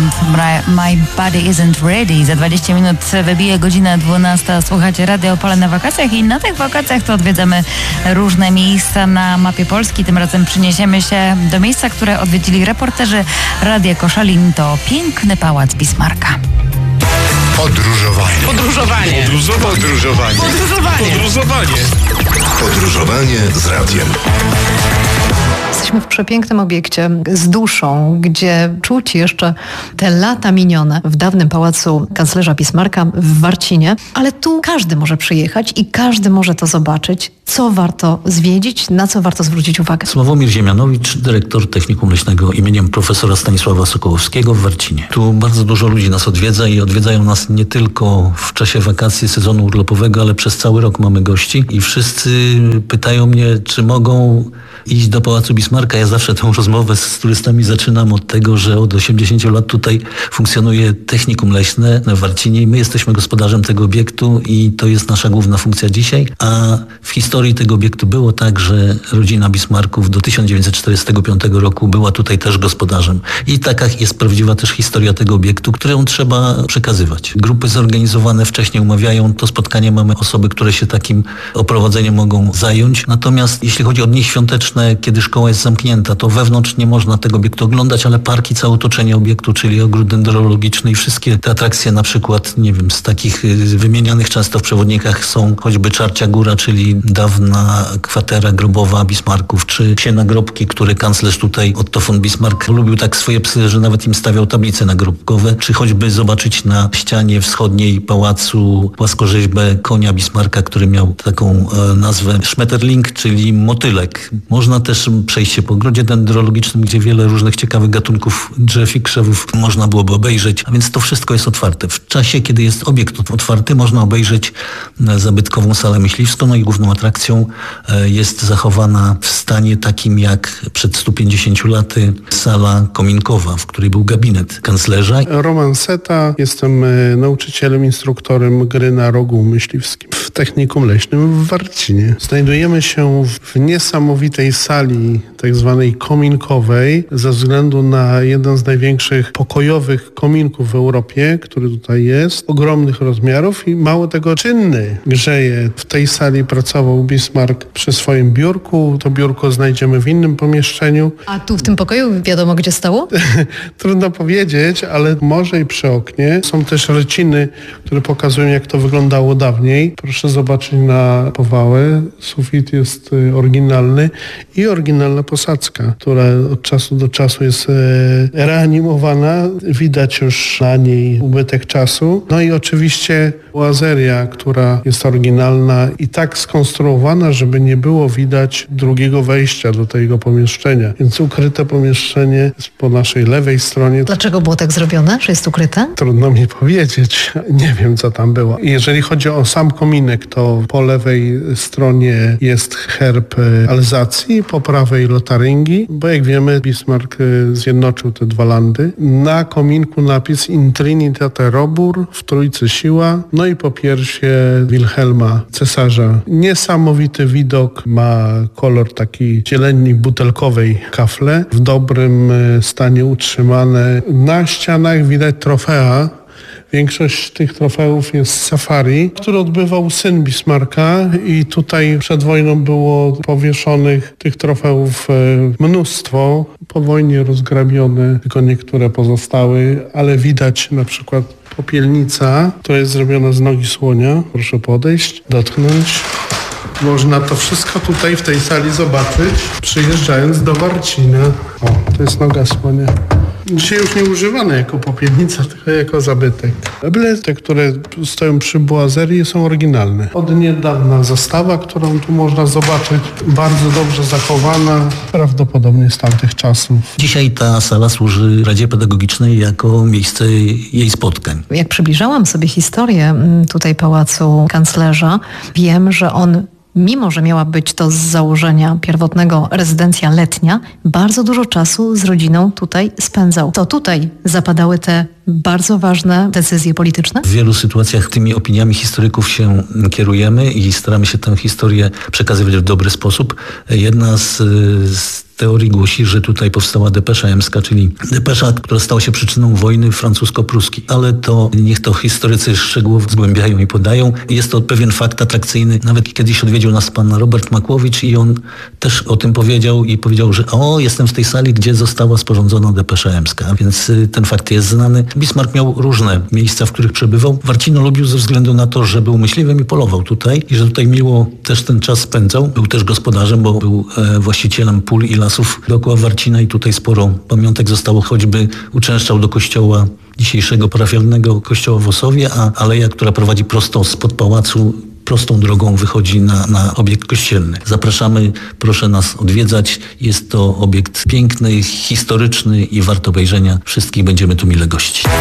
My Body Isn't Ready. Za 20 minut wybije godzina 12. Słuchacie Radio Opole na wakacjach i na tych wakacjach to odwiedzamy różne miejsca na mapie Polski. Tym razem przeniesiemy się do miejsca, które odwiedzili reporterzy Radia Koszalin. To piękny Pałac Bismarcka. Podróżowanie z radiem. Jesteśmy w przepięknym obiekcie z duszą, gdzie czuć jeszcze te lata minione w dawnym pałacu kanclerza Bismarcka w Warcinie, ale tu każdy może przyjechać i każdy może to zobaczyć, co warto zwiedzić, na co warto zwrócić uwagę. Sławomir Ziemianowicz, dyrektor Technikum Leśnego imieniem profesora Stanisława Sokołowskiego w Warcinie. Tu bardzo dużo ludzi nas odwiedza i odwiedzają nas nie tylko w czasie wakacji sezonu urlopowego, ale przez cały rok mamy gości i wszyscy pytają mnie, czy mogą iść do Pałacu Bismarcka. Ja zawsze tę rozmowę z turystami zaczynam od tego, że od 80 lat tutaj funkcjonuje Technikum Leśne w Warcinie i my jesteśmy gospodarzem tego obiektu i to jest nasza główna funkcja dzisiaj. A w historii tego obiektu było tak, że rodzina Bismarcków do 1945 roku była tutaj też gospodarzem. I taka jest prawdziwa też historia tego obiektu, którą trzeba przekazywać. Grupy zorganizowane wcześniej umawiają to spotkanie, mamy osoby, które się takim oprowadzeniem mogą zająć. Natomiast jeśli chodzi o dni świąteczne, kiedy szkoła jest zamknięta, to wewnątrz nie można tego obiektu oglądać, ale parki, całe otoczenie obiektu, czyli ogród dendrologiczny i wszystkie te atrakcje, na przykład, nie wiem, z takich wymienianych często w przewodnikach są choćby Czarcia Góra, czyli dawna kwatera grobowa Bismarcków, czy psie nagrobki, które kanclerz tutaj, Otto von Bismarck, lubił tak swoje psy, że nawet im stawiał tablice nagrobkowe, czy choćby zobaczyć na ścianie wschodniej pałacu płaskorzeźbę konia Bismarcka, który miał taką nazwę Schmetterling, czyli motylek. Można też przejść się po ogrodzie dendrologicznym, gdzie wiele różnych ciekawych gatunków drzew i krzewów można byłoby obejrzeć, a więc to wszystko jest otwarte. W czasie, kiedy jest obiekt otwarty, można obejrzeć zabytkową salę myśliwską, no i główną atrakcją jest zachowana w stanie takim jak przed 150 laty sala kominkowa, w której był gabinet kanclerza. Roman Seta, jestem nauczycielem, instruktorem gry na rogu myśliwskim w Technikum Leśnym w Warcinie. Znajdujemy się w niesamowitej sali tak zwanej kominkowej ze względu na jeden z największych pokojowych kominków w Europie, który tutaj jest, ogromnych rozmiarów i mało tego czynny grzeje. W tej sali pracował Bismarck przy swoim biurku. To biurko znajdziemy w innym pomieszczeniu. A tu w tym pokoju wiadomo, gdzie stało? Trudno powiedzieć, ale może i przy oknie. Są też ryciny, które pokazują, jak to wyglądało dawniej. Proszę zobaczyć na powałę. Sufit jest oryginalny i oryginalna posadzka, która od czasu do czasu jest reanimowana. Widać już na niej ubytek czasu. No i oczywiście łazeria, która jest oryginalna i tak skonstruowana, żeby nie było widać drugiego wejścia do tego pomieszczenia. Więc ukryte pomieszczenie jest po naszej lewej stronie. Dlaczego było tak zrobione, że jest ukryte? Trudno mi powiedzieć. Nie wiem, co tam było. Jeżeli chodzi o sam kominek, to po lewej stronie jest herb Alzacji, po prawej Lotaryngii, bo jak wiemy, Bismarck zjednoczył te dwa landy. Na kominku napis In Trinitate Robur, w Trójcy Siła, no i po piersie Wilhelma, cesarza. Niesamowity widok, ma kolor taki zieleni butelkowej kafle, w dobrym stanie utrzymane. Na ścianach widać trofea. Większość tych trofeów jest z safari, który odbywał syn Bismarcka i tutaj przed wojną było powieszonych tych trofeów mnóstwo. Po wojnie rozgrabione, tylko niektóre pozostały, ale widać na przykład popielnica, która jest zrobiona z nogi słonia. Proszę podejść, dotknąć. Można to wszystko tutaj w tej sali zobaczyć, przyjeżdżając do Warcina. O, to jest noga słonia. Dzisiaj już nie używane jako popielnica, tylko jako zabytek. Meble te, które stoją przy boazerii, są oryginalne. Od niedawna zastawa, którą tu można zobaczyć, bardzo dobrze zachowana, prawdopodobnie z tamtych czasów. Dzisiaj ta sala służy Radzie Pedagogicznej jako miejsce jej spotkań. Jak przybliżałam sobie historię tutaj pałacu kanclerza, wiem, że on, mimo że miała być to z założenia pierwotnego rezydencja letnia, bardzo dużo czasu z rodziną tutaj spędzał. To tutaj zapadały te bardzo ważne decyzje polityczne? W wielu sytuacjach tymi opiniami historyków się kierujemy i staramy się tę historię przekazywać w dobry sposób. Jedna z teorii głosi, że tutaj powstała depesza emska, czyli depesza, która stała się przyczyną wojny francusko-pruskiej. Ale to niech to historycy szczegółowo zgłębiają i podają. Jest to pewien fakt atrakcyjny. Nawet kiedyś odwiedził nas pan Robert Makłowicz i on też o tym powiedział i powiedział, że jestem w tej sali, gdzie została sporządzona depesza emska. Więc ten fakt jest znany. Bismarck miał różne miejsca, w których przebywał. Warcino lubił ze względu na to, że był myśliwym i polował tutaj i że tutaj miło też ten czas spędzał. Był też gospodarzem, bo był właścicielem pól i lasów dookoła Warcina i tutaj sporo pamiątek zostało, choćby uczęszczał do kościoła dzisiejszego parafialnego kościoła w Osowie, a aleja, która prowadzi prosto spod pałacu, prostą drogą wychodzi na obiekt kościelny. Zapraszamy, proszę nas odwiedzać. Jest to obiekt piękny, historyczny i wart obejrzenia. Wszystkich będziemy tu mile gościć.